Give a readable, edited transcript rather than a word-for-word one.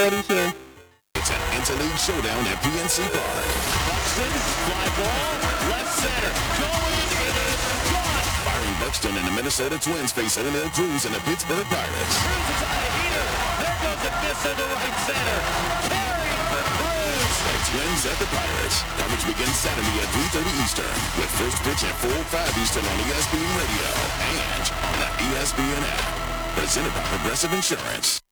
already here. It's an interleague showdown at PNC Park. Buxton, fly ball, left center, going, it is gone. Byron Buxton and the Minnesota Twins face Oneil Cruz and the Pittsburgh Pirates. Cruz is on a heater. There goes a miss into right center. Carry for Cruz. The Twins at the Pirates. Coverage begins Saturday at 3:30 Eastern with first pitch at 4:05 Eastern on ESPN Radio and on the ESPN app. Presented by Progressive Insurance.